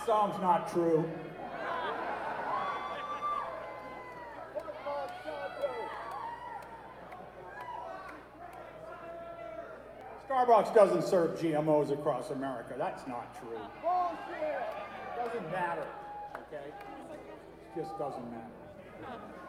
Sounds not true. Starbucks doesn't serve GMOs across America. That's not true. Bullshit! Doesn't matter, okay? It just doesn't matter.